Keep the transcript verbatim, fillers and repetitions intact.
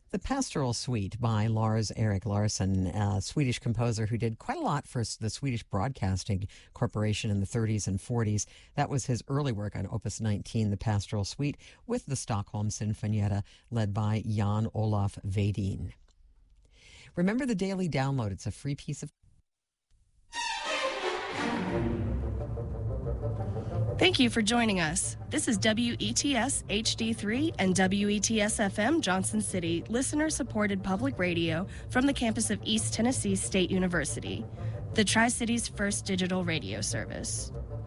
The Pastoral Suite by Lars Erik Larsson, a Swedish composer who did quite a lot for the Swedish Broadcasting Corporation in the thirties and forties. That was his early work on Opus nineteen, the Pastoral Suite, with the Stockholm Sinfonietta, led by Jan Olaf Vedin. Remember the Daily Download. It's a free piece of... Thank you for joining us. This is W E T S H D three and W E T S F M Johnson City, listener-supported public radio from the campus of East Tennessee State University, the Tri-City's first digital radio service.